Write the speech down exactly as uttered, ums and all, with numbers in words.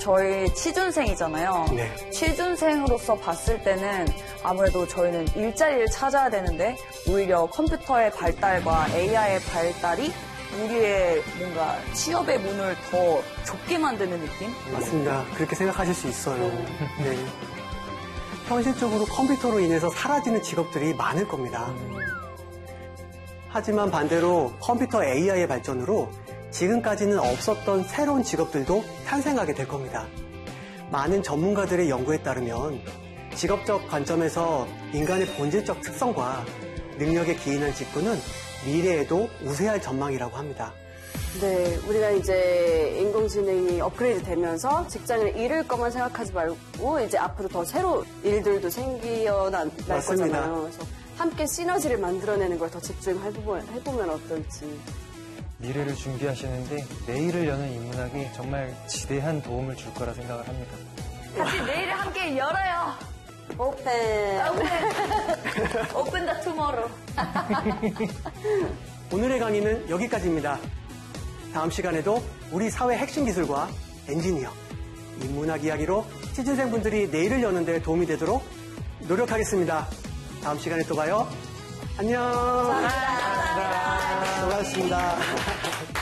저희 취준생이잖아요. 네. 취준생으로서 봤을 때는 아무래도 저희는 일자리를 찾아야 되는데 오히려 컴퓨터의 발달과 에이아이의 발달이 우리의 뭔가 취업의 문을 더 좁게 만드는 느낌? 맞습니다. 그렇게 생각하실 수 있어요. 네. 현실적으로 컴퓨터로 인해서 사라지는 직업들이 많을 겁니다. 하지만 반대로 컴퓨터 에이아이의 발전으로 지금까지는 없었던 새로운 직업들도 탄생하게 될 겁니다. 많은 전문가들의 연구에 따르면 직업적 관점에서 인간의 본질적 특성과 능력에 기인한 직군은 미래에도 우세할 전망이라고 합니다. 네, 우리가 이제 인공지능이 업그레이드 되면서 직장을 잃을 것만 생각하지 말고 이제 앞으로 더 새로운 일들도 생겨날 거잖아요. 그래서 함께 시너지를 만들어내는 걸 더 집중해보면 해보면 어떨지. 미래를 준비하시는데 내일을 여는 인문학이 정말 지대한 도움을 줄 거라 생각을 합니다. 같이 내일을 함께 열어요. 오펜. 오픈. 오픈 더 투모로우. 오늘의 강의는 여기까지입니다. 다음 시간에도 우리 사회 핵심 기술과 엔지니어, 인문학 이야기로 취준생분들이 내일을 여는 데 도움이 되도록 노력하겠습니다. 다음 시간에 또 봐요. 안녕. 감사합니다. 수고하셨습니다.